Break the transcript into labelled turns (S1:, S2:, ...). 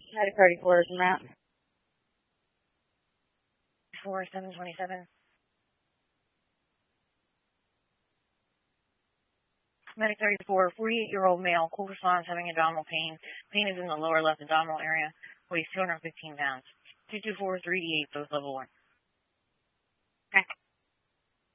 S1: Medic 34 is Matt.
S2: 4727. Medic 34, 48-year-old male, cold response, having abdominal pain. Pain is in the lower left abdominal area. Weighs 215 pounds. 224 3D8, both level 1.
S1: Okay.